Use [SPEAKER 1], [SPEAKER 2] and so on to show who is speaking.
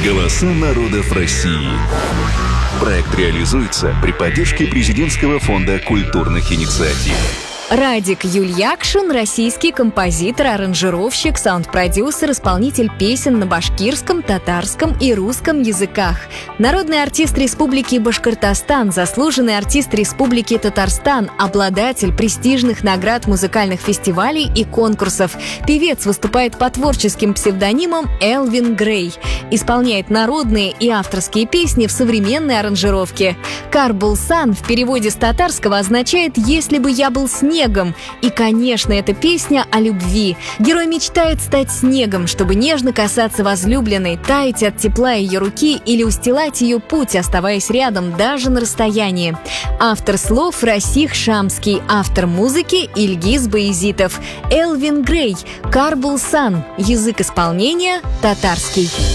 [SPEAKER 1] Голоса народов России. Проект реализуется при поддержке Президентского фонда культурных инициатив.
[SPEAKER 2] Радик Юльякшин – российский композитор, аранжировщик, саунд-продюсер, исполнитель песен на башкирском, татарском и русском языках. Народный артист Республики Башкортостан, заслуженный артист Республики Татарстан, обладатель престижных наград музыкальных фестивалей и конкурсов. Певец выступает под творческим псевдонимом Элвин Грей. Исполняет народные и авторские песни в современной аранжировке. Карбулсан в переводе с татарского означает «если бы я был снегом». И, конечно, эта песня о любви. Герой мечтает стать снегом, чтобы нежно касаться возлюбленной, таять от тепла ее руки или устилать ее путь, оставаясь рядом даже на расстоянии. Автор слов — Расих Шамский, автор музыки — Ильгиз Баязитов. Элвин Грей, Карбулсан, язык исполнения — татарский.